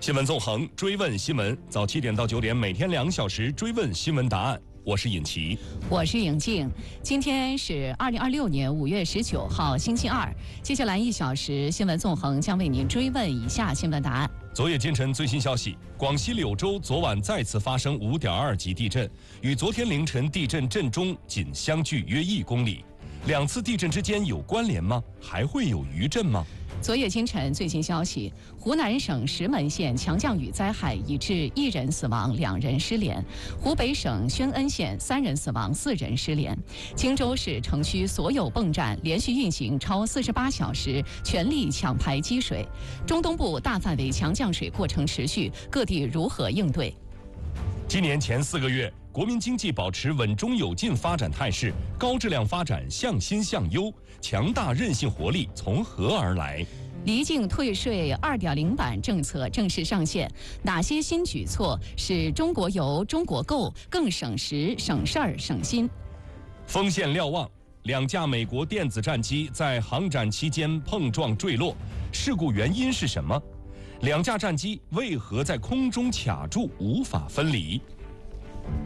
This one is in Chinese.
新闻纵横，追问新闻，早7点到9点，每天2小时追问新闻答案。我是尹奇， 我是尹静。今天是2026年5月19号，星期二。接下来1小时，新闻纵横将为您追问以下新闻答案。 昨夜今晨最新消息，广西柳州昨晚再次发生5.2级地震，与昨天凌晨地震震中仅相距约1公里。2次地震之间有关联吗？还会有余震吗？ 昨夜今晨最新消息，湖南省石门县强降雨灾害已致1人死亡，2人失联；湖北省宣恩县3人死亡，4人失联。荆州市城区所有泵站连续运行超48小时，全力抢排积水。中东部大范围强降水过程持续，各地如何应对？ 今年前4个月，国民经济保持稳中有进发展态势，高质量发展向新向优，强大韧性活力从何而来？ 离境退税2.0版政策正式上线，哪些新举措使中国游、中国购更省时、省事儿、省心？ 锋线瞭望，2架美国电子战机在航展期间碰撞坠落，事故原因是什么？2架战机为何在空中卡住无法分离？